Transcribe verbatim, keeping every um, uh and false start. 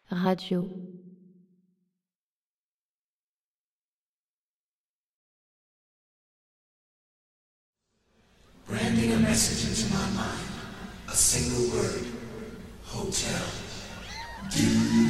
Radio. Branding a message into my mind. A single word. Hotel. Do